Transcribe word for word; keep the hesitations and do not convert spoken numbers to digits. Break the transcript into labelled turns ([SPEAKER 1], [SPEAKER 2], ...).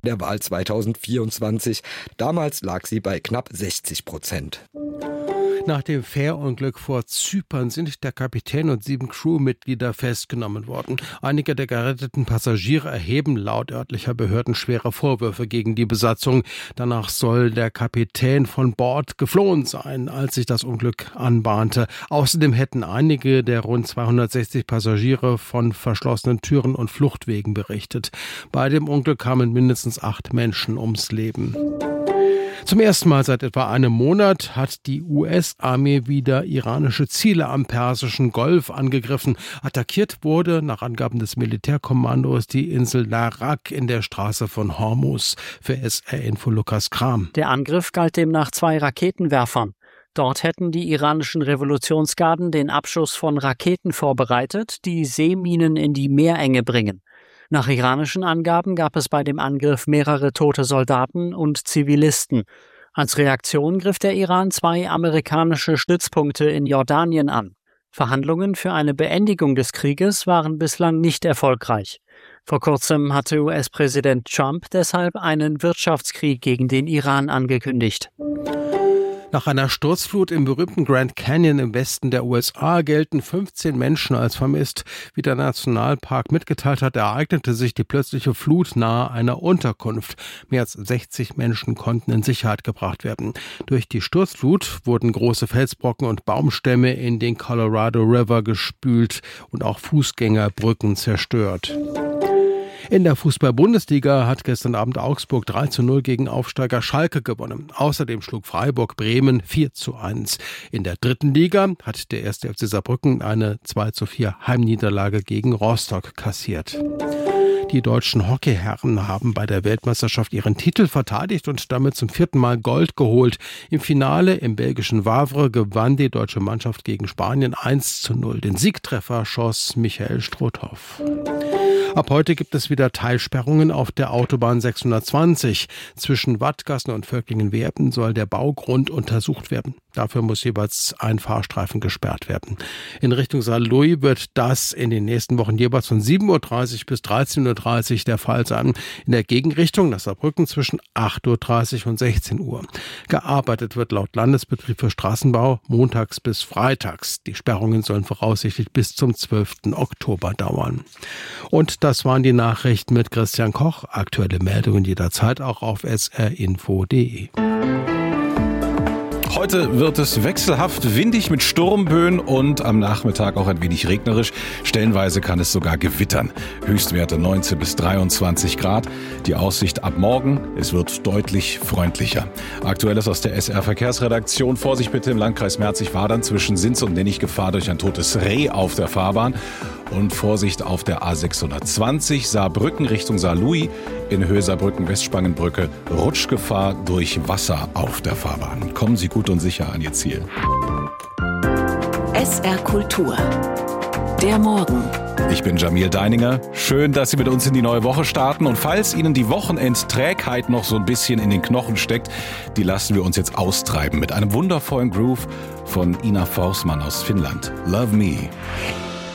[SPEAKER 1] der Wahl zweitausendvierundzwanzig. Damals lag sie bei knapp sechzig Prozent.
[SPEAKER 2] Nach dem Fährunglück vor Zypern sind der Kapitän und sieben Crewmitglieder festgenommen worden. Einige der geretteten Passagiere erheben laut örtlicher Behörden schwere Vorwürfe gegen die Besatzung. Danach soll der Kapitän von Bord geflohen sein, als sich das Unglück anbahnte. Außerdem hätten einige der rund zweihundertsechzig Passagiere von verschlossenen Türen und Fluchtwegen berichtet. Bei dem Unglück kamen mindestens acht Menschen ums Leben. Zum ersten Mal seit etwa einem Monat hat die U S-Armee wieder iranische Ziele am Persischen Golf angegriffen. Attackiert wurde, nach Angaben des Militärkommandos, die Insel Narak in der Straße von Hormuz. Für S R-Info Lukas Kram.
[SPEAKER 3] Der Angriff galt demnach zwei Raketenwerfern. Dort hätten die iranischen Revolutionsgarden den Abschuss von Raketen vorbereitet, die Seeminen in die Meerenge bringen. Nach iranischen Angaben gab es bei dem Angriff mehrere tote Soldaten und Zivilisten. Als Reaktion griff der Iran zwei amerikanische Stützpunkte in Jordanien an. Verhandlungen für eine Beendigung des Krieges waren bislang nicht erfolgreich. Vor kurzem hatte U S-Präsident Trump deshalb einen Wirtschaftskrieg gegen den Iran angekündigt.
[SPEAKER 2] Nach einer Sturzflut im berühmten Grand Canyon im Westen der U S A gelten fünfzehn Menschen als vermisst. Wie der Nationalpark mitgeteilt hat, ereignete sich die plötzliche Flut nahe einer Unterkunft. Mehr als sechzig Menschen konnten in Sicherheit gebracht werden. Durch die Sturzflut wurden große Felsbrocken und Baumstämme in den Colorado River gespült und auch Fußgängerbrücken zerstört. In der Fußball-Bundesliga hat gestern Abend Augsburg drei zu null gegen Aufsteiger Schalke gewonnen. Außerdem schlug Freiburg Bremen vier zu eins. In der dritten Liga hat der erste F C Saarbrücken eine zwei zu vier Heimniederlage gegen Rostock kassiert. Die deutschen Hockeyherren haben bei der Weltmeisterschaft ihren Titel verteidigt und damit zum vierten Mal Gold geholt. Im Finale im belgischen Wavre gewann die deutsche Mannschaft gegen Spanien eins zu null. Den Siegtreffer schoss Michael Strothoff. Ab heute gibt es wieder Teilsperrungen auf der Autobahn sechshundertzwanzig. Zwischen Wattgassen und Völklingen-Werben soll der Baugrund untersucht werden. Dafür muss jeweils ein Fahrstreifen gesperrt werden. In Richtung Sankt Louis wird das in den nächsten Wochen jeweils von sieben Uhr dreißig bis dreizehn Uhr dreißig der Fall sein. In der Gegenrichtung nach Saarbrücken zwischen acht Uhr dreißig und sechzehn Uhr. Gearbeitet wird laut Landesbetrieb für Straßenbau montags bis freitags. Die Sperrungen sollen voraussichtlich bis zum zwölften Oktober dauern. Und das waren die Nachrichten mit Christian Koch. Aktuelle Meldungen jederzeit auch auf s r info punkt d e.
[SPEAKER 4] Heute wird es wechselhaft windig mit Sturmböen und am Nachmittag auch ein wenig regnerisch. Stellenweise kann es sogar gewittern. Höchstwerte neunzehn bis dreiundzwanzig Grad. Die Aussicht ab morgen, es wird deutlich freundlicher. Aktuelles aus der S R-Verkehrsredaktion. Vorsicht bitte im Landkreis Merzig-Wadern zwischen Sins und Nennig Gefahr durch ein totes Reh auf der Fahrbahn. Und Vorsicht auf der A sechshundertzwanzig Saarbrücken Richtung Saarlouis. In Höhe Saarbrücken-Westspangenbrücke Rutschgefahr durch Wasser auf der Fahrbahn. Kommen Sie gut und sicher an Ihr Ziel.
[SPEAKER 5] S R Kultur. Der Morgen.
[SPEAKER 4] Ich bin Jamil Deininger. Schön, dass Sie mit uns in die neue Woche starten. Und falls Ihnen die Wochenendträgheit noch so ein bisschen in den Knochen steckt, die lassen wir uns jetzt austreiben mit einem wundervollen Groove von Ina Forsman aus Finnland. Love Me.